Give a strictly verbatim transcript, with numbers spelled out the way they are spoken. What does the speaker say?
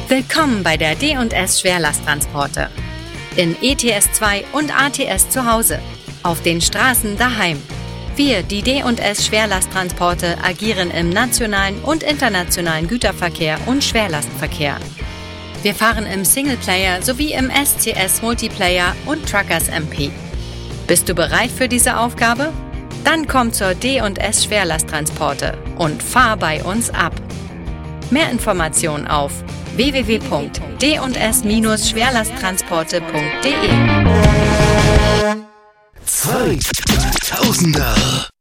Willkommen bei der D und S Schwerlasttransporte. In E T S zwei und A T S zu Hause. Auf den Straßen daheim. Wir, die D und S Schwerlasttransporte, agieren im nationalen und internationalen Güterverkehr und Schwerlastverkehr. Wir fahren im Singleplayer sowie im S C S Multiplayer und Truckers M P. Bist du bereit für diese Aufgabe? Dann komm zur D und S Schwerlasttransporte und fahr bei uns ab. Mehr Informationen auf w w w punkt d und s schwerlasttransporte punkt d e. zweitausender